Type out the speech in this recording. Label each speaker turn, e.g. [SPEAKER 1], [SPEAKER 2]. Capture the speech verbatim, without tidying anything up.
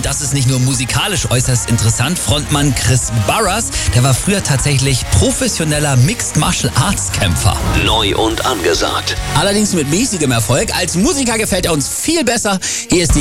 [SPEAKER 1] das ist nicht nur musikalisch äußerst interessant. Frontmann Chris Burrers, der war früher tatsächlich professioneller Mixed Martial Arts Kämpfer.
[SPEAKER 2] Neu und angesagt.
[SPEAKER 1] Allerdings mit mäßigem Erfolg. Als Musiker gefällt er uns viel besser. Hier ist die